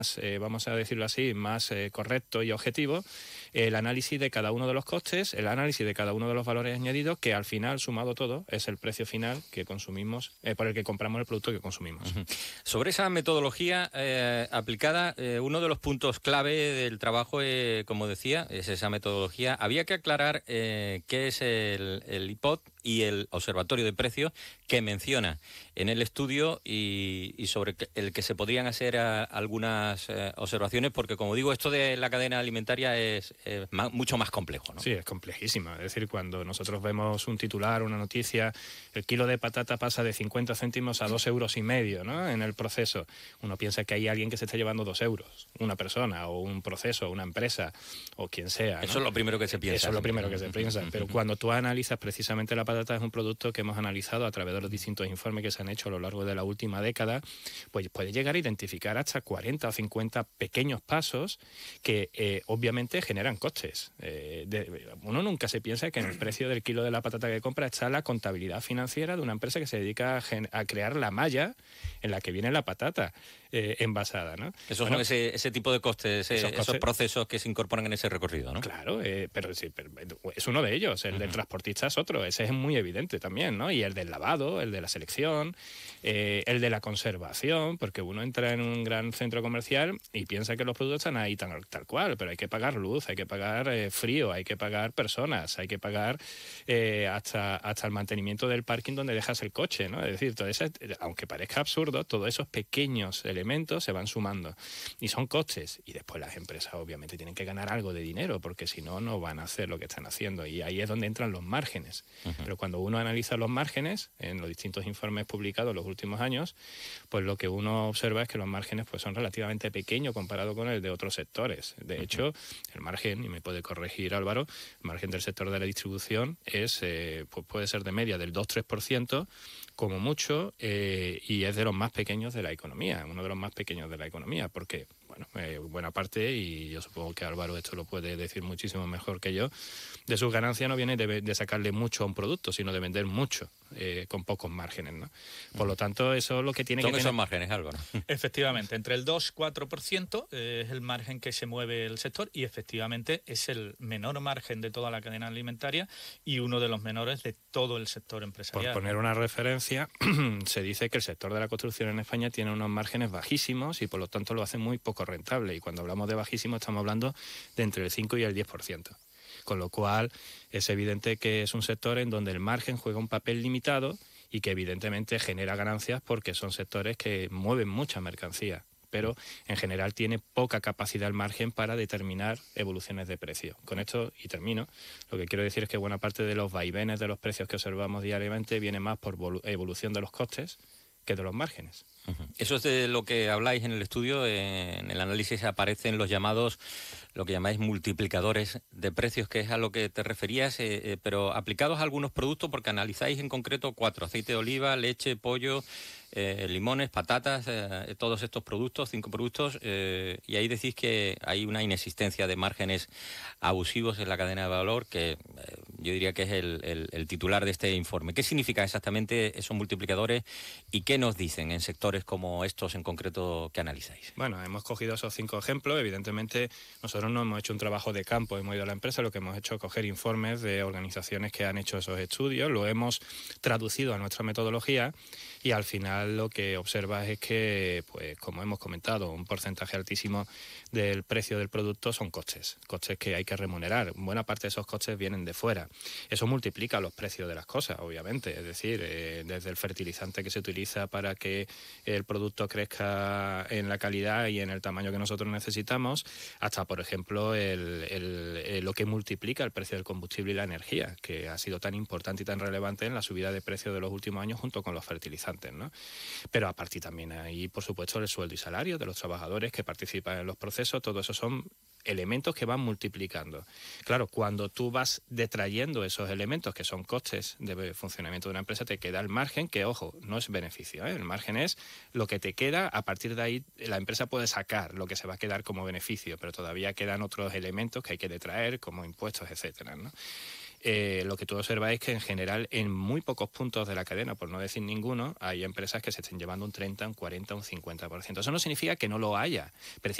vamos a decirlo así, más correcto y objetivo, el análisis de cada uno de los costes, el análisis de cada uno de los valores añadidos, que al final, sumado todo, es el precio final que consumimos, por el que compramos el producto que consumimos. Sobre esa metodología aplicada, uno de los puntos clave del trabajo, como decía, es esa metodología. Había que aclarar qué es el IPOT y el Observatorio de Precios que menciona en el estudio y sobre el que se podrían hacer algunas observaciones, porque, como digo, esto de la cadena alimentaria es mucho más complejo, ¿no? Sí, es complejísima. Es decir, cuando nosotros vemos un titular, una noticia, el kilo de patata pasa de 50 céntimos a 2,5 euros, ¿no?, en el proceso. Uno piensa que hay alguien que se está llevando 2 euros, una persona o un proceso, una empresa o quien sea, ¿no? Eso es lo primero que se piensa. Eso es lo primero que se piensa. Pero cuando tú analizas precisamente la patata, es un producto que hemos analizado a través de los distintos informes que se han hecho a lo largo de la última década, pues puede llegar a identificar hasta 40 o 50 pequeños pasos que obviamente generan costes. Uno nunca se piensa que en el precio del kilo de la patata que compra está la contabilidad financiera de una empresa que se dedica a crear la malla en la que viene la patata envasada, ¿no? Esos son ese tipo de costes, esos procesos que se incorporan en ese recorrido, ¿no? Claro, pero sí, es uno de ellos. El del transportista es otro, ese es muy evidente también, ¿no? Y el del lavado, el de la selección, el de la conservación, porque uno entra en un gran centro comercial y piensa que los productos están ahí tal cual, pero hay que pagar luz, hay que pagar frío, hay que pagar personas, hay que pagar hasta el mantenimiento del parking donde dejas el coche, ¿no? Es decir, aunque parezca absurdo, todos esos pequeños elementos se van sumando y son costes, y después las empresas obviamente tienen que ganar algo de dinero, porque si no, no van a hacer lo que están haciendo, y ahí es donde entran los márgenes. Pero cuando uno analiza los márgenes en los distintos informes publicados en los últimos años, pues lo que uno observa es que los márgenes pues son relativamente pequeños comparado con el de otros sectores. De hecho, el margen, y me puede corregir Álvaro, el margen del sector de la distribución pues puede ser de media del 2-3%, como mucho, y es de los más pequeños de la economía, uno de los más pequeños de la economía, porque, bueno, buena parte, y yo supongo que Álvaro esto lo puede decir muchísimo mejor que yo, de sus ganancias no viene de sacarle mucho a un producto, sino de vender mucho, con pocos márgenes, ¿no? Por lo tanto, eso es lo que tiene que tener. Son esos márgenes, Álvaro. Efectivamente, entre el 2-4% es el margen que se mueve el sector, y efectivamente es el menor margen de toda la cadena alimentaria y uno de los menores de todo el sector empresarial. Por poner una referencia, se dice que el sector de la construcción en España tiene unos márgenes bajísimos y por lo tanto lo hace muy poco rentable, y cuando hablamos de bajísimo estamos hablando de entre el 5 y el 10%. Con lo cual es evidente que es un sector en donde el margen juega un papel limitado y que evidentemente genera ganancias porque son sectores que mueven mucha mercancía, pero en general tiene poca capacidad el margen para determinar evoluciones de precio. Con esto, y termino, lo que quiero decir es que buena parte de los vaivenes de los precios que observamos diariamente viene más por evolución de los costes que de los márgenes. Eso es de lo que habláis en el estudio. En el análisis aparecen los llamados, lo que llamáis multiplicadores de precios, que es a lo que te referías, pero aplicados a algunos productos, porque analizáis en concreto 4: aceite de oliva, leche, pollo, limones, patatas, todos estos productos, 5 productos, y ahí decís que hay una inexistencia de márgenes abusivos en la cadena de valor, que yo diría que es el titular de este informe. ¿Qué significa exactamente esos multiplicadores y qué nos dicen en sectores como estos en concreto que analizáis? Bueno, hemos cogido esos 5 ejemplos. Evidentemente, nosotros no hemos hecho un trabajo de campo, hemos ido a la empresa, lo que hemos hecho es coger informes de organizaciones que han hecho esos estudios, lo hemos traducido a nuestra metodología, y al final lo que observas es que, pues como hemos comentado, un porcentaje altísimo del precio del producto son costes que hay que remunerar. Buena parte de esos costes vienen de fuera. Eso multiplica los precios de las cosas, obviamente. Es decir, desde el fertilizante que se utiliza para que el producto crezca en la calidad y en el tamaño que nosotros necesitamos, hasta, por ejemplo, lo que multiplica el precio del combustible y la energía, que ha sido tan importante y tan relevante en la subida de precios de los últimos años junto con los fertilizantes, ¿no? Pero a partir también hay, por supuesto, el sueldo y salario de los trabajadores que participan en los procesos. Todo eso son elementos que van multiplicando. Claro, cuando tú vas detrayendo esos elementos que son costes de funcionamiento de una empresa, te queda el margen, que, ojo, no es beneficio, ¿eh? El margen es lo que te queda. A partir de ahí la empresa puede sacar lo que se va a quedar como beneficio, pero todavía quedan otros elementos que hay que detraer, como impuestos, etcétera, ¿no? lo que tú observas es que en general en muy pocos puntos de la cadena, por no decir ninguno, hay empresas que se estén llevando un 30, un 40, un 50%. Eso no significa que no lo haya.